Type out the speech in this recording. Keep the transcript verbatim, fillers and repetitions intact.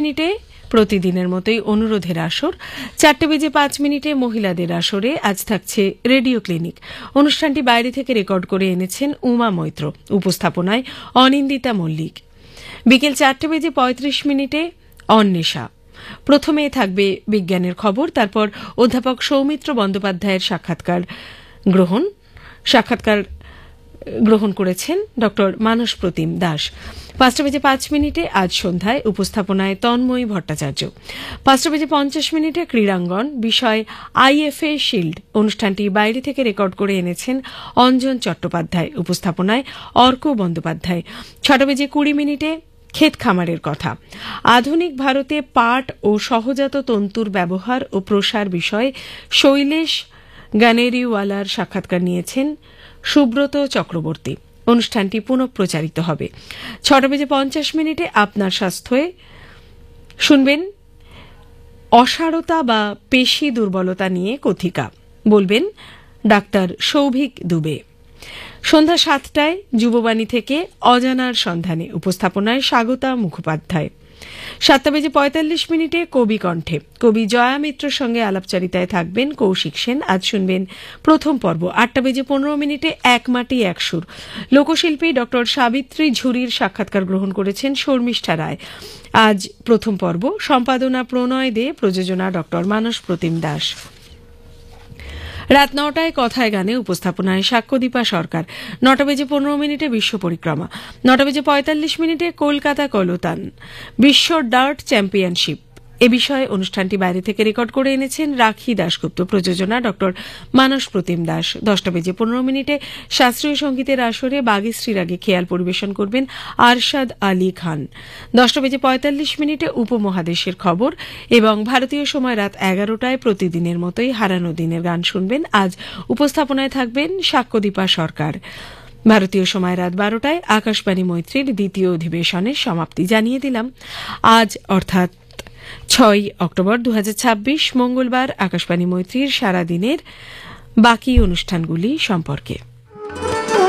মিনিটে প্রতিদিনের মতোই অনুরোধের আসর। চারটে বেজে পাঁচ মিনিটে মহিলাদের আসরে আজ থাকছে রেডিও ক্লিনিক। অনুষ্ঠানটি বাইরে থেকে রেকর্ড করে এনেছেন উমা মৈত্র, উপস্থাপনায় অনিন্দিতা মল্লিক। বিকেল চারটে বেজে পঁয়ত্রিশ মিনিটে অন্বেষা। প্রথমে থাকবে বিজ্ঞানের খবর, তারপর অধ্যাপক সৌমিত্র বন্দ্যোপাধ্যায়ের সাক্ষাৎকার গ্রহণ সাক্ষাৎকার গ্রহণ করেছেন ডক্টর মানস প্রতিম দাস। পাঁচটা বেজে পাঁচ মিনিটে আজ সন্ধ্যায় উপস্থাপনায় তন্ময়ী ভট্টাচার্য। পাঁচটা বেজে পঞ্চাশ মিনিটে ক্রীড়াঙ্গন, বিষয় আইএফএ শিল্ড। অনুষ্ঠানটি বাইরে থেকে রেকর্ড করে এনেছেন অঞ্জন চট্টোপাধ্যায়, উপস্থাপনায় অর্ক বন্দ্যোপাধ্যায়। ছটা বেজে কুড়ি মিনিটে ক্ষেত খামারের কথা। আধুনিক ভারতে পাট ও সহজাত তন্তুর ব্যবহার ও প্রসার বিষয়ে শৈলেশ গানেরিওয়ালার সাক্ষাৎকার নিয়েছেন সুব্রত চক্রবর্তী। অনুষ্ঠানটি পুনঃপ্রচারিত হবে। ছটা বেজে পঞ্চাশ মিনিটে আপনার স্বাস্থ্যে শুনবেন অসাড়তা বা পেশি দুর্বলতা নিয়ে কথিকা, বলবেন ডাক্তার সৌভিক দুবে। সন্ধ্যা সাতটায় যুববাণী থেকে অজানার সন্ধানে, উপস্থাপনায় স্বাগতা মুখোপাধ্যায়। সাতটা বেজে পঁয়তাল্লিশ মিনিটে কবি কণ্ঠে কবি জয়া মিত্রর সঙ্গে আলাপচারিতায় থাকবেন কৌশিক সেন। আজ শুনবেন প্রথম পর্ব। আটটা বেজে পনেরো মিনিটে এক মাটি এক সুর। লোকশিল্পী ডক্টর সাবিত্রী ঝুরির সাক্ষাৎকার গ্রহণ করেছেন শর্মিষ্ঠা রায়। আজ প্রথম পর্ব। সম্পাদনা প্রণয় দে, প্রযোজনা ডক্টর মানস প্রতিম দাস। রাত নটায় কথায় গানে, উপস্থাপনায় সাক্ষ্যদীপা সরকার। নটা বেজে পনেরো মিনিটে বিশ্ব পরিক্রমা। নটা বেজে পঁয়তাল্লিশ মিনিটে কলকাতা কলতান বিশ্ব ডার্ট চ্যাম্পিয়নশিপ। এ বিষয়ে অনুষ্ঠানটি বাইরে থেকে রেকর্ড করে এনেছেন রাখি দাশগুপ্ত, প্রযোজনা ডক্টর মানস প্রতিম দাস। দশটা বেজে পনেরো মিনিটে শাস্ত্রীয় সঙ্গীতের আসরে বাগেশ্রীর আগে খেয়াল পরিবেশন করবেন আরশাদ আলী খান। দশটা বেজে পঁয়তাল্লিশ মিনিটে উপমহাদেশের খবর এবং ভারতীয় সময় রাত এগারোটায় প্রতিদিনের মতোই হারানো দিনের গান শুনবেন। আজ উপস্থাপনায় থাকবেন সাক্ষ্যদীপা সরকার। ভারতীয় সময় রাত বারোটায় আকাশবাণী মৈত্রীর দ্বিতীয় অধিবেশনের সমাপ্তি। জানিয়ে দিলাম আজ অর্থাৎ ছয় অক্টোবর দু হাজার ছাব্বিশ মঙ্গলবার আকাশবাণী মৈত্রীর সারাদিনের বাকি অনুষ্ঠানগুলি সম্পর্কে।